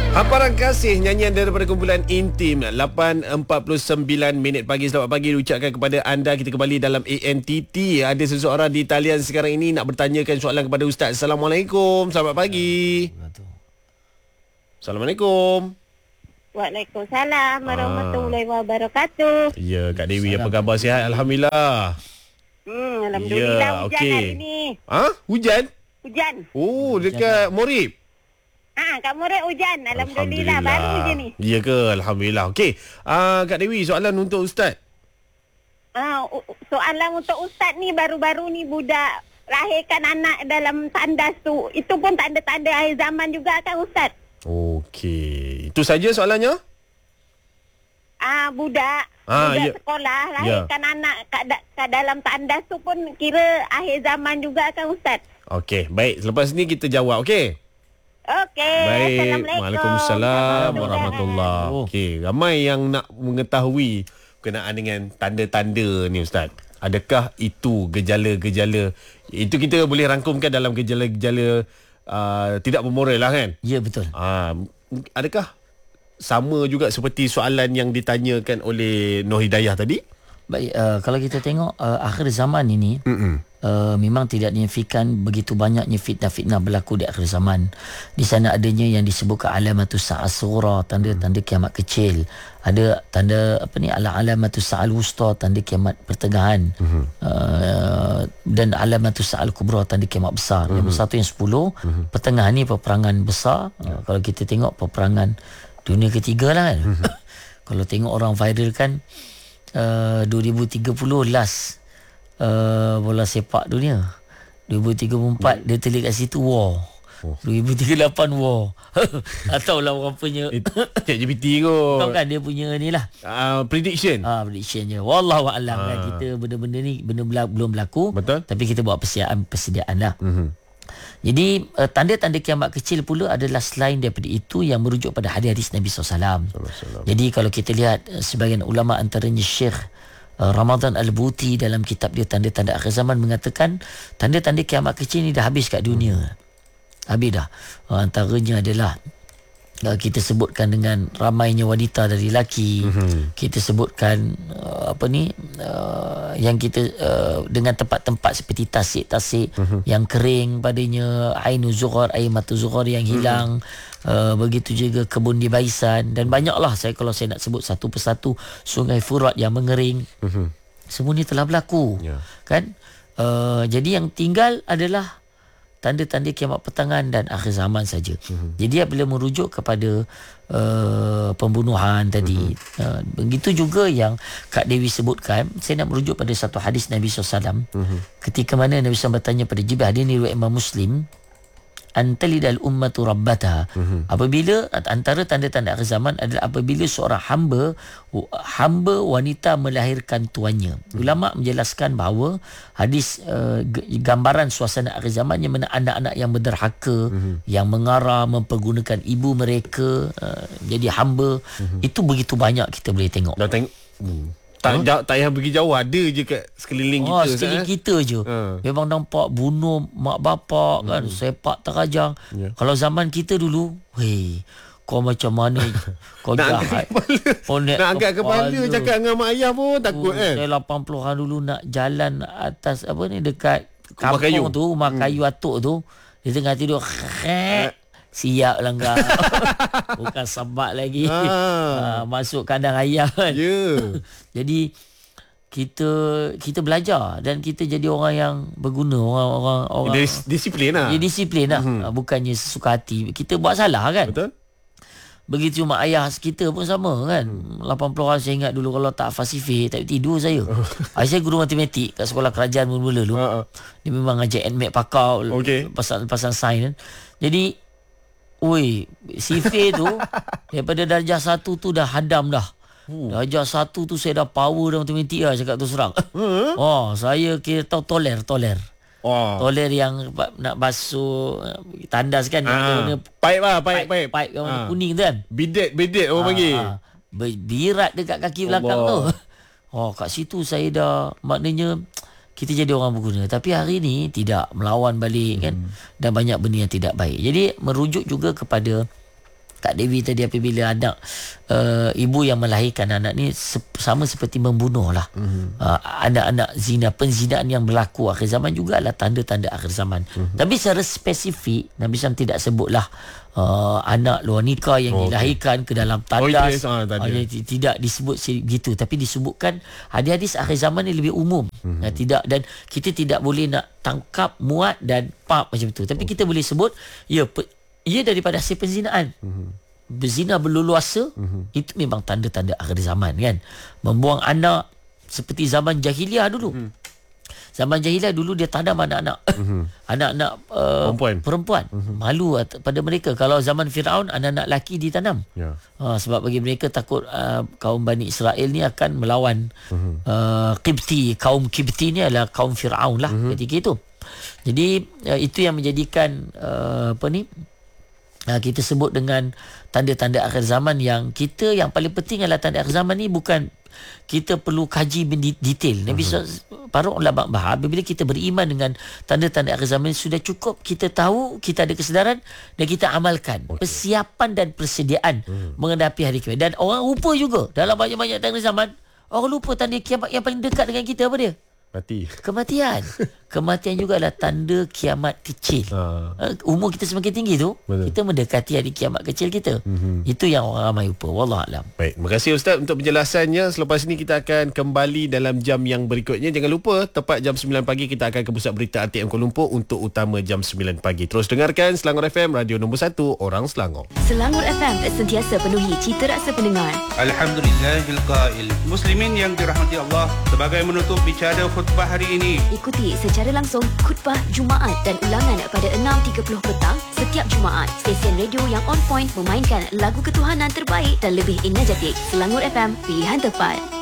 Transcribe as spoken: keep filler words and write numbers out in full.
Hamparan Kasih, nyanyian daripada kumpulan Intim. lapan empat puluh sembilan minit pagi. Selamat pagi diucapkan kepada anda. Kita kembali dalam A N T T. Ada seseorang di talian sekarang ini nak bertanyakan soalan kepada Ustaz. Assalamualaikum. Selamat pagi. Assalamualaikum. Waalaikumsalam warahmatullahi wabarakatuh. Ya, Kak Dewi, apa khabar? Sihat? Alhamdulillah. Hmm, Alhamdulillah, Ya, hujan okey. hari ni. Ha? Hujan? Hujan. Oh, dekat Morib. Ha, Kak Murid hujan. Alhamdulillah, baru je ni. Ya ke? Alhamdulillah. Okey. Uh, Kak Dewi, soalan untuk Ustaz. Ha, soalan untuk Ustaz ni, baru-baru ni budak lahirkan anak dalam tandas tu. Itu pun tanda-tanda akhir zaman juga kan Ustaz? Okey. Itu saja soalannya? Ah, budak, Ah, budak ya. sekolah lahirkan anak kat, da- kat dalam tandas tu pun kira akhir zaman juga kan Ustaz? Okey, baik. Selepas ni kita jawab, okey? Okey. Baik. Assalamualaikum. Waalaikumsalam Mudah-mudahan. warahmatullahi. Oh. Okey, ramai yang nak mengetahui berkenaan dengan tanda-tanda ni Ustaz. Adakah itu gejala-gejala? Itu kita boleh rangkumkan dalam gejala-gejala uh, tidak bermoral lah kan? Ya, betul. Uh, adakah sama juga seperti soalan yang ditanyakan oleh Nur Hidayah tadi? Baik, uh, kalau kita tengok uh, akhir zaman ini, uh, memang tidak dinafikan begitu banyaknya fitnah-fitnah berlaku di akhir zaman. Di sana adanya yang disebutkan alamatus sa'as sughra, tanda-tanda kiamat kecil. Ada tanda apa ni, ala alamatus sa'al wusta, tanda kiamat pertengahan. Uh-huh. Uh, dan alamatus sa'al kubra, tanda kiamat besar. Uh-huh. Yang satu yang sepuluh, uh-huh. pertengahan ni peperangan besar. Uh, kalau kita tengok peperangan dunia ketiga lah kan. Uh-huh. Kalau tengok orang viral kan, Uh, dua ribu tiga puluh last uh, bola sepak dunia. Dua ribu tiga puluh empat hmm. dia telik kat situ war. Oh. dua ribu tiga puluh lapan war. Tak tahulah orang punya ChatGPT kot. tahu kan dia punya ni lah, uh, prediction. ah prediction je. Wallahu a'lam Ah. kan, kita benda-benda ni benda belum berlaku. Betul. Tapi kita buat persediaan persediaan lah. Mhm. Jadi uh, tanda-tanda kiamat kecil pula adalah selain daripada itu yang merujuk pada hadis-hadis Nabi sallallahu alaihi wasallam. Jadi kalau kita lihat uh, sebahagian ulama antaranya Syekh uh, Ramadan Al-Buti dalam kitab dia Tanda-Tanda Akhir Zaman mengatakan tanda-tanda kiamat kecil ni dah habis kat dunia. Habis dah. Uh, antaranya adalah uh, kita sebutkan dengan ramainya wanita dari lelaki. Mm-hmm. Kita sebutkan uh, apa ni uh, yang kita uh, dengan tempat-tempat seperti tasik-tasik mm-hmm. yang kering padanya, ainu zughar, air mata zughar yang hilang. Mm-hmm. Uh, begitu juga kebun di Baisan dan banyaklah saya kalau saya nak sebut satu persatu, sungai Furat yang mengering. Mm-hmm. Semua ni telah berlaku. Yeah. Kan? Uh, jadi yang tinggal adalah tanda-tanda kiamat pertengahan dan akhir zaman saja. Uh-huh. Jadi apabila merujuk kepada uh, pembunuhan tadi, uh-huh. uh, begitu juga yang Kak Dewi sebutkan, saya nak merujuk pada satu hadis Nabi sallallahu alaihi wasallam. Uh-huh. Ketika mana Nabi sallallahu alaihi wasallam bertanya pada Jibril, hadis ini riwayat Imam Muslim, antalidal ummatu rabbataha. Uh-huh. Apabila antara tanda-tanda akhir zaman adalah apabila seorang hamba hamba wanita melahirkan tuannya. Uh-huh. Ulama menjelaskan bahawa hadis uh, gambaran suasana akhir zaman yang mana anak-anak yang berderhaka, uh-huh. yang mengarah mempergunakan ibu mereka uh, jadi hamba, uh-huh. itu begitu banyak kita boleh tengok. Dah tengok. Hmm. Tak, huh? jauh, tak payah pergi jauh, ada je kat sekeliling oh, kita. Sekeliling kan? kita je. Ha. Memang nampak bunuh mak bapak kan, hmm. sepak terajang. Yeah. Kalau zaman kita dulu, hei, kau macam mana kau nak jahat. Angkat kau nak angkat kepala cakap dengan mak ayah pun takut kan. Saya lapan puluhan dulu nak jalan atas apa ni dekat rumah kampung kayu. tu, rumah hmm. kayu atuk tu. Dia tengah tidur. Siap lah kau. Bukan sabak lagi. Ah. Ha, masuk kandang ayam kan. Ya. Yeah. Jadi kita kita belajar dan kita jadi orang yang berguna, orang-orang orang Dis, disiplin lah. Ya, disiplin lah. Mm-hmm. Bukannya sesuka hati. Kita buat salah kan. Betul. Begitu mak ayah kita pun sama kan. Hmm. lapan puluh orang saya ingat dulu kalau tak fasifik tak tidur saya. Ayah saya guru matematik kat sekolah kerajaan mula-mula dulu. Uh-uh. Dia memang ngajar N M A C pakar okay. pasal pasal sains kan. Jadi oi, sifir tu daripada darjah satu tu dah hadam dah. Uh. Darjah satu tu saya dah power dalam matematik lah cakap tu serang. Uh. Oh, saya kira tahu toler, toler. Oh. Toler yang nak basuh tandas kan. Ah. Yang paip lah, paip, paip. Paip yang warna ah. kuning tu kan. Bidet, bidet orang ah, panggil. Ah. Birat dekat kaki belakang tu. Oh, kat situ saya dah, maknanya kita jadi orang berguna. Tapi hari ni tidak, melawan balik hmm. kan. Dan banyak benda yang tidak baik. Jadi merujuk juga kepada Kak Dewi tadi apabila anak uh, ibu yang melahirkan anak ni sep- sama seperti membunuh lah. Mm-hmm. Uh, anak-anak zina, penzinaan yang berlaku akhir zaman juga adalah tanda-tanda akhir zaman. Mm-hmm. Tapi secara spesifik Nabi Sallallahu tidak sebutlah uh, anak luar nikah yang oh, dilahirkan okay. ke dalam tandas. Oh, uh, tidak disebut begitu, tapi disebutkan hadis-hadis akhir zaman ni lebih umum. Mm-hmm. Uh, tidak, dan kita tidak boleh nak tangkap, muat dan pap macam tu. Tapi okay. kita boleh sebut ya pe- ia daripada hasil penzinaan. Mm-hmm. Berzina berleluasa, mm-hmm. itu memang tanda-tanda akhir zaman kan. Membuang anak seperti zaman jahiliah dulu. Mm-hmm. Zaman jahiliah dulu dia tanam anak-anak mm-hmm. anak-anak uh, perempuan, perempuan. Mm-hmm. Malu pada mereka. Kalau zaman Firaun anak-anak lelaki ditanam. Yeah. Uh, sebab bagi mereka takut uh, kaum Bani Israel ni akan melawan mm-hmm. uh, Qibti. Kaum Qibti ni adalah kaum Firaun lah mm-hmm. ketika itu. Jadi uh, itu yang menjadikan uh, apa ni Uh, kita sebut dengan tanda-tanda akhir zaman yang kita yang paling penting adalah tanda akhir zaman ni bukan kita perlu kaji detail. Nabi uh-huh. para ulama bahas bila kita beriman dengan tanda-tanda akhir zaman sudah cukup kita tahu, kita ada kesedaran dan kita amalkan. Okay. Persiapan dan persediaan uh-huh. menghadapi hari kiamat. Dan orang lupa juga dalam banyak-banyak tanda zaman, orang lupa tanda kiamat yang paling dekat dengan kita apa dia? Mati. Kematian. Kematian juga adalah tanda kiamat kecil. Ha. Umur kita semakin tinggi tu, betul. Kita mendekati hari kiamat kecil kita. Mm-hmm. Itu yang orang ramai lupa. Wallahualam. Baik, terima kasih Ustaz untuk penjelasannya. Selepas ini kita akan kembali dalam jam yang berikutnya. Jangan lupa tepat jam sembilan pagi kita akan ke pusat berita R T M Kuala Lumpur untuk utama jam sembilan pagi. Terus dengarkan Selangor F M, radio nombor satu orang Selangor. Selangor F M sentiasa penuhi cita rasa pendengar. Alhamdulillahil qail. Muslimin yang dirahmati Allah, sebagai menutup bicara khutbah hari ini, ikuti secara langsung khutbah Jumaat dan ulangan pada enam tiga puluh petang setiap Jumaat. Stesen radio yang on point memainkan lagu ketuhanan terbaik dan lebih energetik. Selangor F M, pilihan tepat.